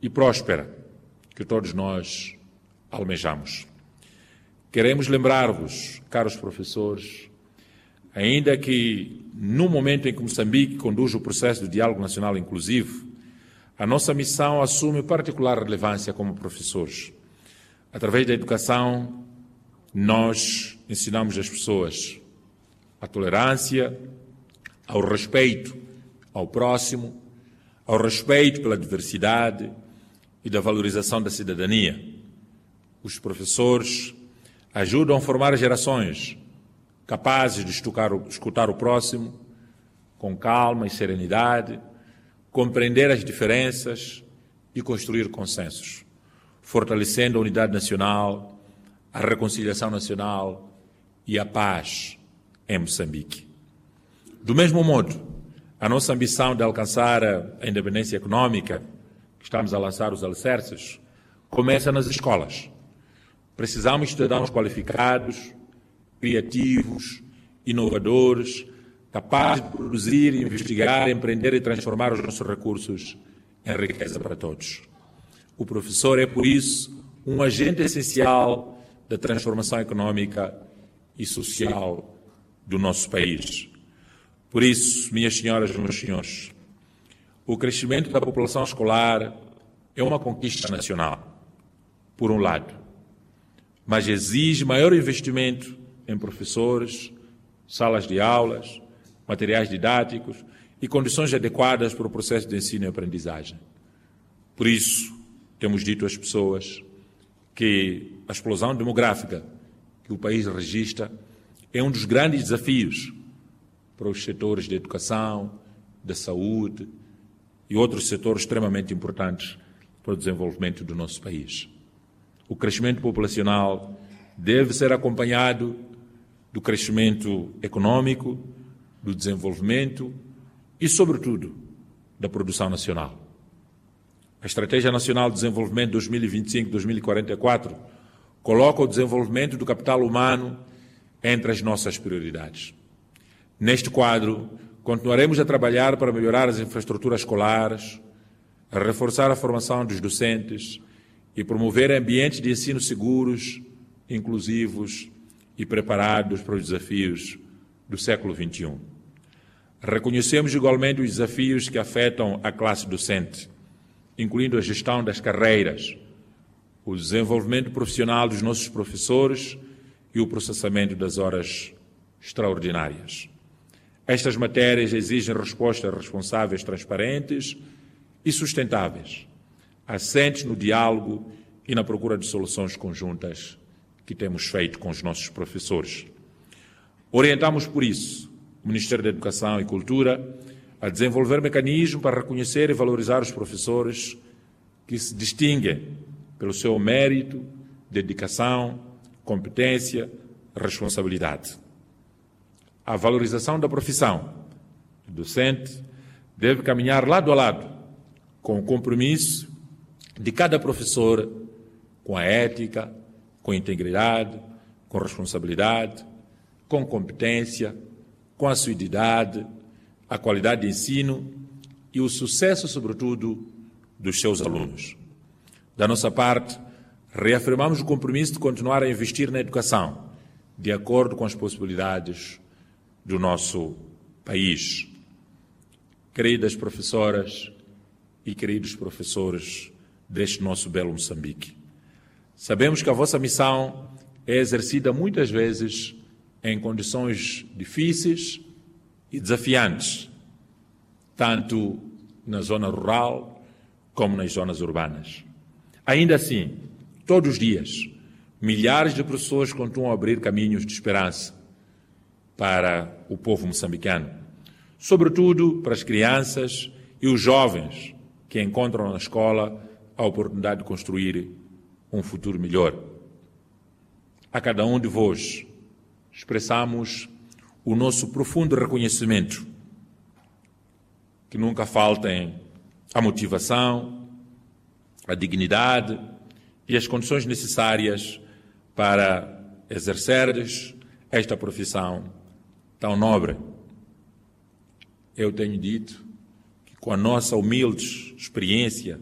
e próspera que todos nós almejamos. Queremos lembrar-vos, caros professores, ainda que no momento em que Moçambique conduz o processo de diálogo nacional inclusivo, a nossa missão assume particular relevância como professores. Através da educação, nós ensinamos as pessoas a tolerância, ao respeito ao próximo, ao respeito pela diversidade e da valorização da cidadania. Os professores ajudam a formar gerações capazes de escutar o próximo com calma e serenidade, compreender as diferenças e construir consensos, fortalecendo a unidade nacional, a reconciliação nacional e a paz em Moçambique. Do mesmo modo, a nossa ambição de alcançar a independência econômica, que estamos a lançar os alicerces, começa nas escolas. Precisamos de cidadãos qualificados, criativos, inovadores, capazes de produzir, investigar, empreender e transformar os nossos recursos em riqueza para todos. O professor é, por isso, um agente essencial da transformação econômica e social do nosso país. Por isso, minhas senhoras e meus senhores, o crescimento da população escolar é uma conquista nacional, por um lado, mas exige maior investimento em professores, salas de aulas, materiais didáticos e condições adequadas para o processo de ensino e aprendizagem. Por isso, temos dito às pessoas que a explosão demográfica que o país registra é um dos grandes desafios para os setores de educação, da saúde e outros setores extremamente importantes para o desenvolvimento do nosso país. O crescimento populacional deve ser acompanhado do crescimento econômico, do desenvolvimento e, sobretudo, da produção nacional. A Estratégia Nacional de Desenvolvimento 2025-2044 coloca o desenvolvimento do capital humano entre as nossas prioridades. Neste quadro, continuaremos a trabalhar para melhorar as infraestruturas escolares, a reforçar a formação dos docentes e promover ambientes de ensino seguros, inclusivos e preparados para os desafios do século XXI. Reconhecemos igualmente os desafios que afetam a classe docente, incluindo a gestão das carreiras, o desenvolvimento profissional dos nossos professores e o processamento das horas extraordinárias. Estas matérias exigem respostas responsáveis, transparentes e sustentáveis, assentes no diálogo e na procura de soluções conjuntas que temos feito com os nossos professores. Orientamos, por isso, o Ministério da Educação e Cultura a desenvolver mecanismos para reconhecer e valorizar os professores que se distinguem pelo seu mérito, dedicação, competência, responsabilidade. A valorização da profissão docente deve caminhar lado a lado com o compromisso de cada professor com a ética, com a integridade, com responsabilidade, com competência, com a assiduidade, a qualidade de ensino e o sucesso, sobretudo, dos seus alunos. Da nossa parte, reafirmamos o compromisso de continuar a investir na educação, de acordo com as possibilidades do nosso país. Queridas professoras e queridos professores deste nosso belo Moçambique, sabemos que a vossa missão é exercida muitas vezes em condições difíceis e desafiantes, tanto na zona rural como nas zonas urbanas. Ainda assim, todos os dias, milhares de pessoas continuam a abrir caminhos de esperança para o povo moçambicano, sobretudo para as crianças e os jovens que encontram na escola a oportunidade de construir um futuro melhor. A cada um de vós expressamos o nosso profundo reconhecimento. Que nunca faltem a motivação, a dignidade e as condições necessárias para exerceres esta profissão tão nobre. Eu tenho dito que com a nossa humilde experiência